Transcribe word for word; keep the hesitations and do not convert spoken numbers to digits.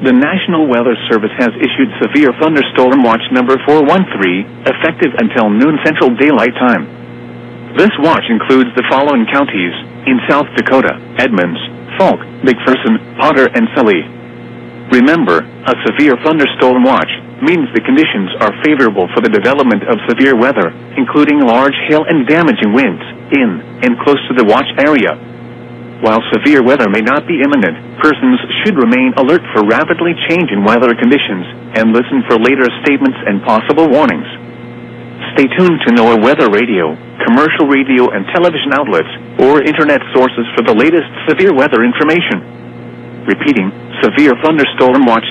The National Weather Service has issued Severe Thunderstorm Watch number four one three, effective until noon Central Daylight Time. This watch includes the following counties in South Dakota: Edmonds, Falk, McPherson, Potter, and Sully. Remember, a severe thunderstorm watch means the conditions are favorable for the development of severe weather, including large hail and damaging winds, in and close to the watch area. While severe weather may not be imminent, persons should remain alert for rapidly changing weather conditions and listen for later statements and possible warnings. Stay tuned to NOAA Weather Radio, commercial radio and television outlets, or internet sources for the latest severe weather information. Repeating, Severe Thunderstorm Watch